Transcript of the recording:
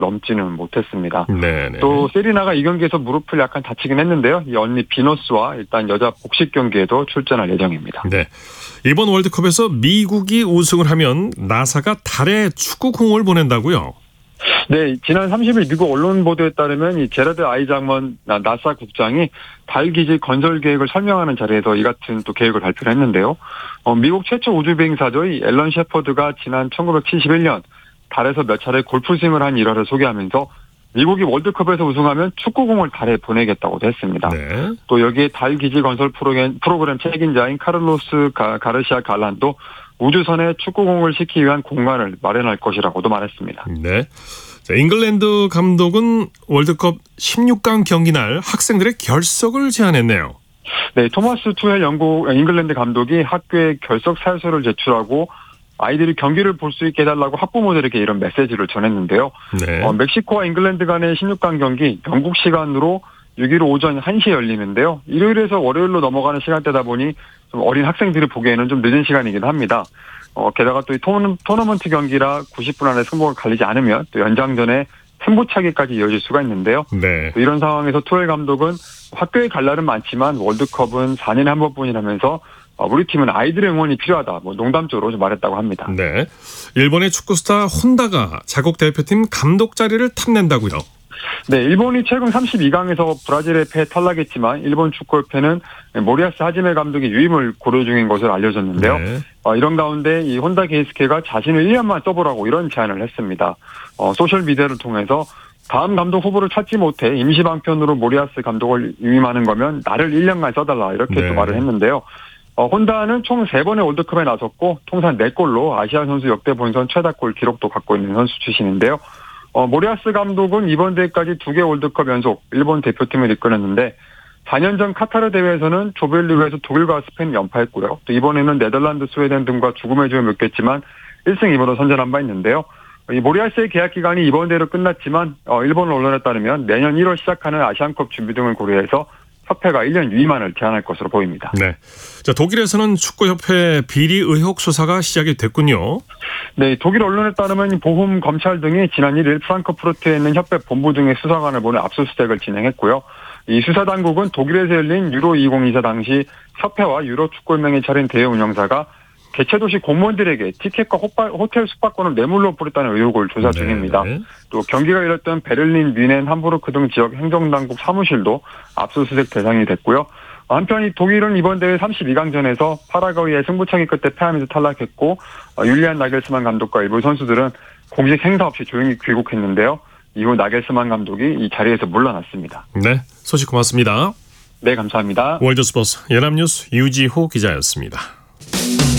넘지는 못했습니다. 네네. 또 세리나가 이 경기에서 무릎을 약간 다치긴 했는데요. 이 언니 비너스와 일단 여자 복식 경기에도 출전할 예정입니다. 네. 이번 월드컵에서 미국이 우승을 하면 나사가 달에 축구공을 보낸다고요? 네, 지난 30일 미국 언론 보도에 따르면 이 제라드 아이작먼 나사 국장이 달 기지 건설 계획을 설명하는 자리에서 이 같은 또 계획을 발표를 했는데요. 미국 최초 우주 비행사죠. 이 앨런 셰퍼드가 지난 1971년 달에서 몇 차례 골프 스윙을 한 일화를 소개하면서 미국이 월드컵에서 우승하면 축구공을 달에 보내겠다고도 했습니다. 네. 또 여기에 달 기지 건설 프로그램 책임자인 카를로스 가르시아 갈란도 우주선에 축구공을 싣기 위한 공간을 마련할 것이라고도 말했습니다. 네. 자, 잉글랜드 감독은 월드컵 16강 경기 날 학생들의 결석을 제안했네요. 네, 토마스 투헬 잉글랜드 감독이 학교에 결석 사유서를 제출하고 아이들이 경기를 볼 수 있게 해달라고 학부모들에게 이런 메시지를 전했는데요. 네. 멕시코와 잉글랜드 간의 16강 경기 영국 시간으로 6일 오전 1시에 열리는데요. 일요일에서 월요일로 넘어가는 시간대다 보니 좀 어린 학생들이 보기에는 좀 늦은 시간이기도 합니다. 게다가 또 이 토너먼트 경기라 90분 안에 승부가 갈리지 않으면 또 연장전에 승부차기까지 이어질 수가 있는데요. 네. 이런 상황에서 투헬 감독은 학교에 갈 날은 많지만 월드컵은 4년에 한 번뿐이라면서 우리 팀은 아이들의 응원이 필요하다. 농담적으로 좀 말했다고 합니다. 네. 일본의 축구 스타 혼다가 자국 대표팀 감독 자리를 탐낸다고요? 네, 일본이 최근 32강에서 브라질에 패해 탈락했지만 일본 축구협회는 모리아스 하지메 감독의 유임을 고려 중인 것으로 알려졌는데요. 네. 이런 가운데 이 혼다 게이스케가 자신을 1년만 써보라고 이런 제안을 했습니다. 소셜 미디어를 통해서 다음 감독 후보를 찾지 못해 임시 방편으로 모리아스 감독을 유임하는 거면 나를 1년간 써달라 이렇게 네. 또 말을 했는데요. 혼다는 총 3번의 월드컵에 나섰고 통산 4골로 아시아 선수 역대 본선 최다골 기록도 갖고 있는 선수 출신인데요. 모리아스 감독은 이번 대회까지 2개 월드컵 연속 일본 대표팀을 이끌었는데 4년 전 카타르 대회에서는 조별리그에서 독일과 스페인 연파했고요. 또 이번에는 네덜란드, 스웨덴 등과 죽음의 조를 맺겠지만 1승 2무로 선전한 바 있는데요. 이 모리아스의 계약 기간이 이번 대회로 끝났지만 일본 언론에 따르면 내년 1월 시작하는 아시안컵 준비 등을 고려해서 협회가 1년 유임안을 제안할 것으로 보입니다. 네. 자, 독일에서는 축구협회 비리 의혹 수사가 시작이 됐군요. 네, 독일 언론에 따르면 보훔 검찰 등이 지난 1일 프랑크푸르트에 있는 협회 본부 등의 수사관을 보내 압수수색을 진행했고요. 이 수사 당국은 독일에서 열린 유로 2024 당시 협회와 유로 축구연맹에 차린 대회 운영사가 개최도시 공무원들에게 티켓과 호텔 숙박권을 뇌물로 뿌렸다는 의혹을 조사 중입니다. 네. 또 경기가 열렸던 베를린, 뮌헨, 함부르크 등 지역 행정당국 사무실도 압수수색 대상이 됐고요. 한편 이 독일은 이번 대회 32강전에서 파라과이의 승부차기 끝에 패하면서 탈락했고 율리안 나겔스만 감독과 일부 선수들은 공식 행사 없이 조용히 귀국했는데요. 이후 나겔스만 감독이 이 자리에서 물러났습니다. 네, 소식 고맙습니다. 네, 감사합니다. 월드스포츠 연합뉴스 유지호 기자였습니다.